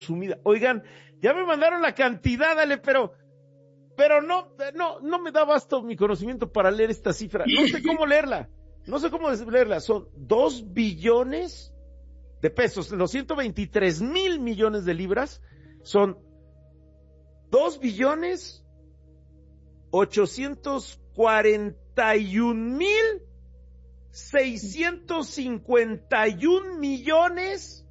consumida. Oigan, ya me mandaron la cantidad, Ale, pero no me da abasto mi conocimiento para leer esta cifra. No sé cómo leerla. Son 2 billones de pesos. Los 123,000 millones de libras son 2 billones 841,000 651 millones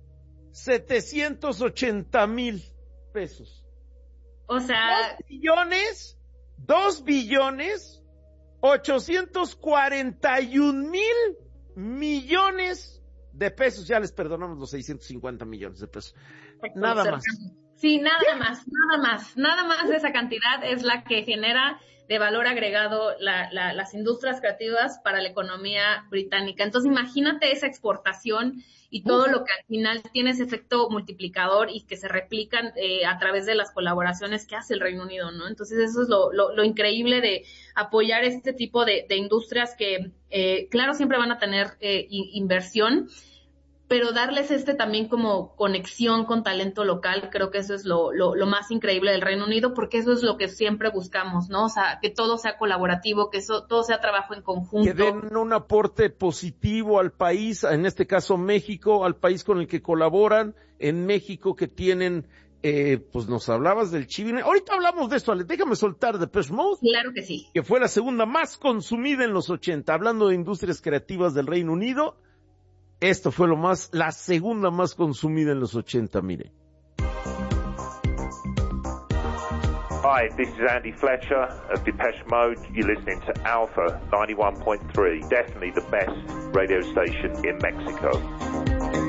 780,000 pesos. O sea, 2 billones 841,000 millones de pesos. Ya les perdonamos los 650 millones de pesos. Nada más. Sí, nada más de esa cantidad es la que genera de valor agregado las industrias creativas para la economía británica. Entonces, imagínate esa exportación y todo lo que al final tiene ese efecto multiplicador y que se replican a través de las colaboraciones que hace el Reino Unido, ¿no? Entonces, eso es lo increíble de apoyar este tipo de industrias que, claro, siempre van a tener inversión, pero darles también como conexión con talento local, creo que eso es lo más increíble del Reino Unido, porque eso es lo que siempre buscamos, ¿no? O sea, que todo sea colaborativo, que todo sea trabajo en conjunto. Que den un aporte positivo al país, en este caso México, al país con el que colaboran, en México que tienen, pues nos hablabas del chivine. Ahorita hablamos de esto, Ale, déjame soltar Depeche Mode. Claro que sí. Que fue la segunda más consumida en los 80, hablando de industrias creativas del Reino Unido. Esto fue la segunda más consumida en los 80, mire. Hi, this is Andy Fletcher of Depeche Mode. You're listening to Alpha 91.3, definitely the best radio station in Mexico.